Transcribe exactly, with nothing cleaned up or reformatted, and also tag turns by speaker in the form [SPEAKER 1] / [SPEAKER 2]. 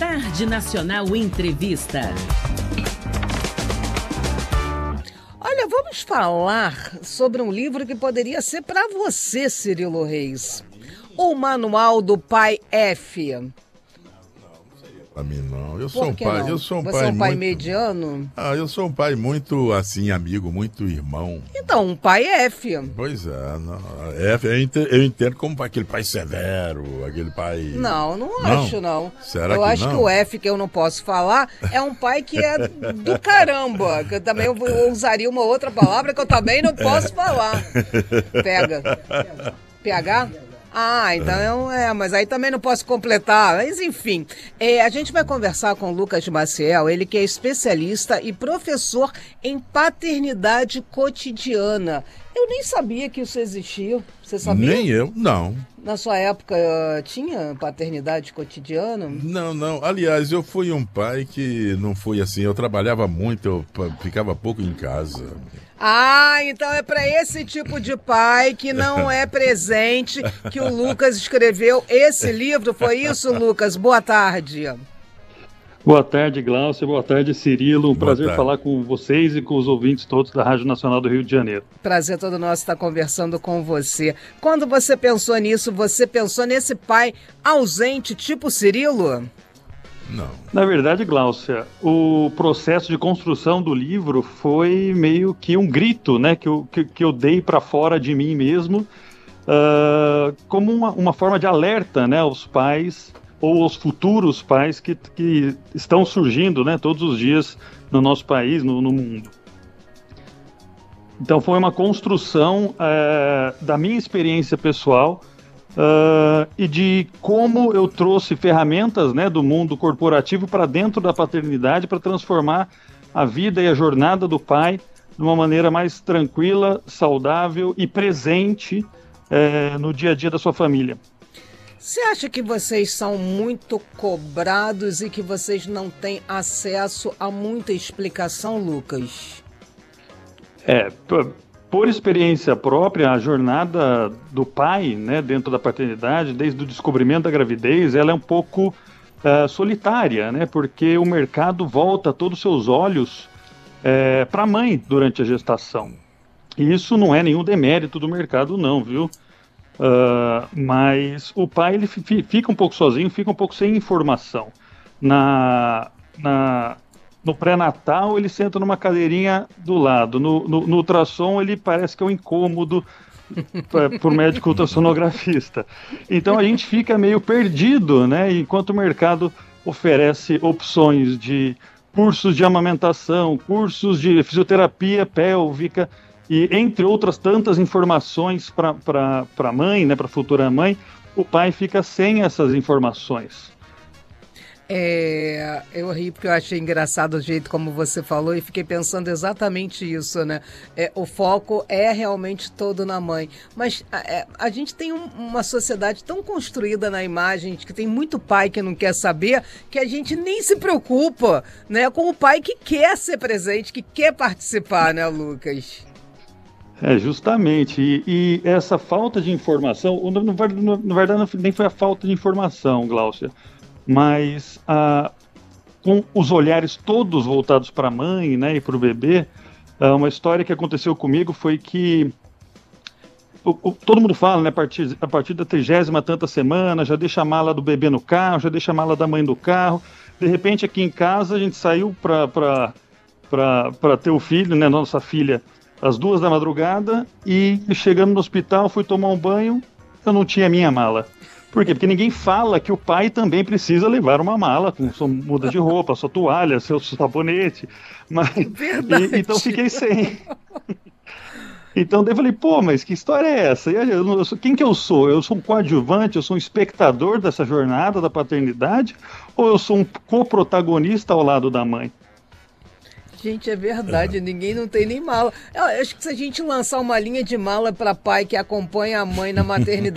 [SPEAKER 1] Tarde Nacional Entrevista.
[SPEAKER 2] Olha, vamos falar sobre um livro que poderia ser para você, Cirilo Reis. O Manual do Pai F.
[SPEAKER 3] Pra mim não, eu sou um
[SPEAKER 2] que
[SPEAKER 3] pai,
[SPEAKER 2] não?
[SPEAKER 3] eu sou um
[SPEAKER 2] Você
[SPEAKER 3] pai
[SPEAKER 2] é um pai
[SPEAKER 3] muito...
[SPEAKER 2] mediano?
[SPEAKER 3] Ah, eu sou um pai muito, assim, amigo, muito irmão.
[SPEAKER 2] Então, um pai F.
[SPEAKER 3] Pois é, não, F, eu entendo, eu entendo como aquele pai severo, aquele pai...
[SPEAKER 2] Não, não,
[SPEAKER 3] Não?
[SPEAKER 2] acho, não.
[SPEAKER 3] Será
[SPEAKER 2] eu
[SPEAKER 3] que
[SPEAKER 2] acho
[SPEAKER 3] não?
[SPEAKER 2] que o F, que eu não posso falar, é um pai que é do caramba. Que eu também eu usaria uma outra palavra que eu também não posso falar. Pega. P H? Ah, então é, mas aí também não posso completar. Mas enfim, é, a gente vai conversar com o Lucas Maciel, ele que é especialista e professor em paternidade cotidiana. Eu nem sabia que isso existia. Você sabia?
[SPEAKER 3] Nem eu, não.
[SPEAKER 2] Na sua época uh, tinha paternidade cotidiana?
[SPEAKER 3] Não, não. Aliás, eu fui um pai que não foi assim. Eu trabalhava muito, eu p- ficava pouco em casa.
[SPEAKER 2] Ah, então é para esse tipo de pai que não é presente que o Lucas escreveu esse livro. Foi isso, Lucas? Boa tarde.
[SPEAKER 4] Boa tarde, Glaucio. Boa tarde, Cirilo. Um
[SPEAKER 3] Boa
[SPEAKER 4] prazer
[SPEAKER 3] tarde.
[SPEAKER 4] falar com vocês e com os ouvintes todos da Rádio Nacional do Rio de Janeiro.
[SPEAKER 2] Prazer todo nosso estar conversando com você. Quando você pensou nisso, você pensou nesse pai ausente tipo Cirilo?
[SPEAKER 3] Não.
[SPEAKER 4] Na verdade, Glaucia, o processo de construção do livro foi meio que um grito, né, que eu, que, que eu dei para fora de mim mesmo, uh, como uma, uma forma de alerta, né, aos pais ou aos futuros pais que, que estão surgindo, né, todos os dias no nosso país, no, no mundo. Então foi uma construção uh, da minha experiência pessoal uh, e de como eu trouxe ferramentas, né, do mundo corporativo para dentro da paternidade para transformar a vida e a jornada do pai de uma maneira mais tranquila, saudável e presente uh, no dia a dia da sua família.
[SPEAKER 2] Você acha que vocês são muito cobrados e que vocês não têm acesso a muita explicação, Lucas?
[SPEAKER 4] É, por, por experiência própria, a jornada do pai, né, dentro da paternidade, desde o descobrimento da gravidez, ela é um pouco uh, solitária, né, porque o mercado volta todos os seus olhos uh, para a mãe durante a gestação. E isso não é nenhum demérito do mercado, não, viu? Uh, mas o pai ele f- fica um pouco sozinho, fica um pouco sem informação. Na, na, no pré-natal ele senta numa cadeirinha do lado, no, no, no ultrassom ele parece que é um incômodo pra, por médico ultrassonografista. Então a gente fica meio perdido, né? Enquanto o mercado oferece opções de cursos de amamentação, cursos de fisioterapia pélvica, e entre outras tantas informações para a mãe, né, para a futura mãe, o pai fica sem essas informações.
[SPEAKER 2] É, eu ri porque eu achei engraçado o jeito como você falou e fiquei pensando exatamente isso, né? É, o foco é realmente todo na mãe. Mas a, é, a gente tem um, uma sociedade tão construída na imagem de que tem muito pai que não quer saber, que a gente nem se preocupa, né, com o pai que quer ser presente, que quer participar, né, Lucas?
[SPEAKER 4] É, justamente. E, e essa falta de informação, na, na, na verdade nem foi a falta de informação, Glaucia, mas ah, com os olhares todos voltados para a mãe, né, e para o bebê, ah, uma história que aconteceu comigo foi que o, o, todo mundo fala, né, a partir, a partir da trigésima tanta semana, já deixa a mala do bebê no carro, já deixa a mala da mãe do carro. De repente aqui em casa a gente saiu para ter o filho, né, nossa filha, às duas da madrugada, e chegando no hospital, fui tomar um banho, eu não tinha minha mala. Por quê? Porque ninguém fala que o pai também precisa levar uma mala, com sua muda de roupa, sua toalha, seu sabonete. Mas,
[SPEAKER 2] Verdade.
[SPEAKER 4] E, então fiquei sem. Então daí eu falei, pô, mas que história é essa? E eu, eu sou, quem que eu sou? Eu sou um coadjuvante, eu sou um espectador dessa jornada da paternidade, ou eu sou um coprotagonista ao lado da mãe?
[SPEAKER 2] Gente, é verdade, ninguém não tem nem mala. Eu acho que se a gente lançar uma linha de mala para pai que acompanha a mãe na maternidade,